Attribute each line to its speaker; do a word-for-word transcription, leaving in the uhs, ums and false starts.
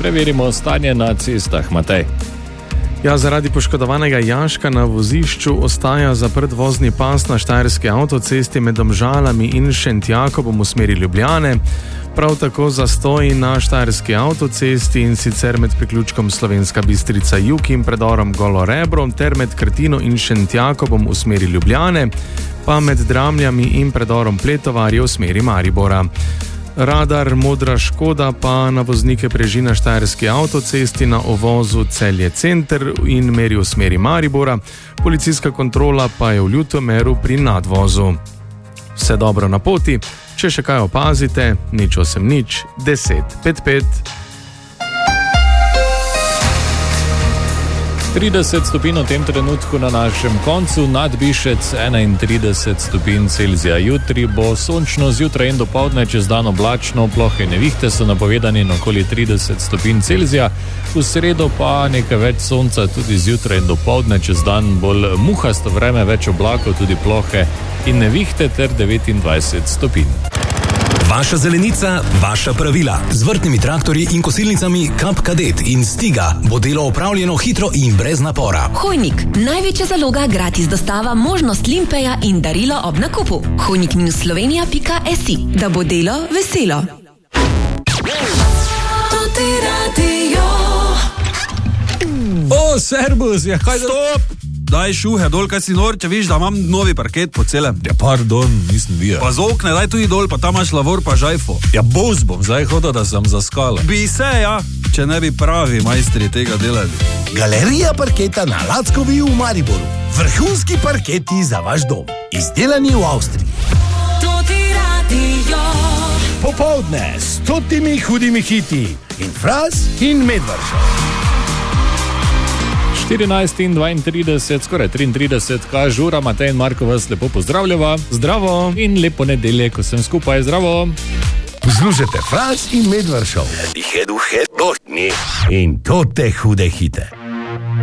Speaker 1: preverimo stanje na cestah. Matej.
Speaker 2: Ja, zaradi poškodovanega jaška na vozišču ostaja zaprt vozni pas na štajerski avtocesti med Domžalami in Šentjakobom v smeri Ljubljane. Prav tako zastoji na štajerski avtocesti, in sicer med priključkom Slovenska Bistrica jug in predorom Golo Rebro ter med Krtino in Šentjakobom v smeri Ljubljane, pa med Dramljami in predorom Pletovarje v smeri Maribora. Radar Modra Škoda pa na voznike preži na štajerski avtocesti na ovozu Celje Center in meri v smeri Maribora, policijska kontrola pa je v Ljutomeru pri nadvozu. Vse dobro na poti, če še kaj opazite, nič osem nič, deset pet pet.
Speaker 1: trideset stopinj v tem trenutku na našem koncu, nad Bišec enaintrideset stopinj Celzija. Jutri bo sončno zjutraj in dopoldne, čez dan oblačno, plohe nevihte so napovedani na okoli trideset stopinj Celzija. V sredo pa nekaj več sonca tudi zjutraj in dopoldne, čez dan bolj muhasto vreme, več oblakov, tudi plohe in nevihte ter devetindvajset stopinj.
Speaker 3: Vaša zelenica, vaša pravila. Z vrtnimi traktorji in kosilnicami Kap Kadet in Stiga bo delo opravljeno hitro in brez napora.
Speaker 4: Hojnik, največja zaloga, gratis dostava, možnost limpeja in darilo ob nakupu. hojnik minus slovenija pika si, da bo delo veselo.
Speaker 1: O, servus, ja, kaj
Speaker 5: Stop! Daj šuhe dol, kaj si nor, če viš, da imam novi parket po celem.
Speaker 1: Ja, pardon, nisem videl.
Speaker 5: Pa z okne, daj tudi dol, pa tam imaš lavor pa žajfo.
Speaker 1: Ja, boz bom zdaj hodil, da sem zaskala.
Speaker 5: Bi se, ja, če ne bi pravi majstri tega delali.
Speaker 6: Galerija parketa na Lackovi v Mariboru. Vrhunski parketi za vaš dom. Izdelani v Avstriji. Popoldne s stotimi hudimi hiti in Fras in Medvrža.
Speaker 1: štirinajst in dvaintrideset, skoraj triintrideset, kaže ura. Matej in Marko vas lepo pozdravljava.
Speaker 2: Zdravo.
Speaker 1: In lepo nedelje, ko sem skupaj. Zdravo.
Speaker 6: Poslušajte Fras in Medvrža. In to te hude hite.